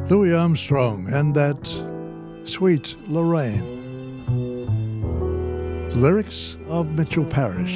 Louis Armstrong and that Sweet Lorraine. Lyrics of Mitchell Parish.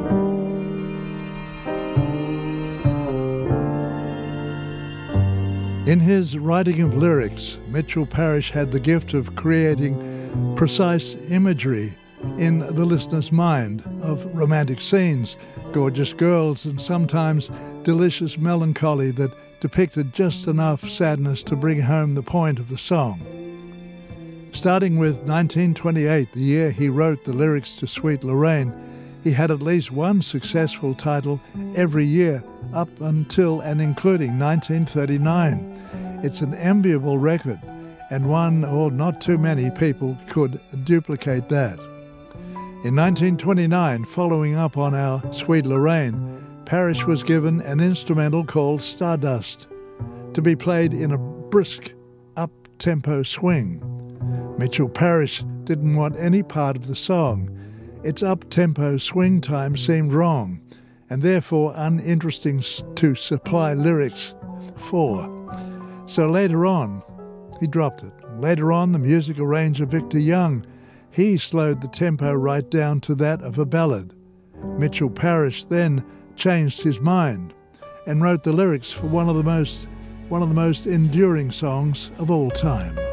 In his writing of lyrics, Mitchell Parish had the gift of creating precise imagery in the listener's mind of romantic scenes, gorgeous girls, and sometimes delicious melancholy that depicted just enough sadness to bring home the point of the song. Starting with 1928, the year he wrote the lyrics to Sweet Lorraine, he had at least one successful title every year up until and including 1939. It's an enviable record, and one or not too many people could duplicate that. In 1929, following up on our Sweet Lorraine, Parish was given an instrumental called Stardust, to be played in a brisk, up-tempo swing. Mitchell Parish didn't want any part of the song. Its up-tempo swing time seemed wrong, and therefore uninteresting to supply lyrics for. So later on, he dropped it. Later on, the music arranger Victor Young, he slowed the tempo right down to that of a ballad. Mitchell Parish then changed his mind and wrote the lyrics for one of the most enduring songs of all time.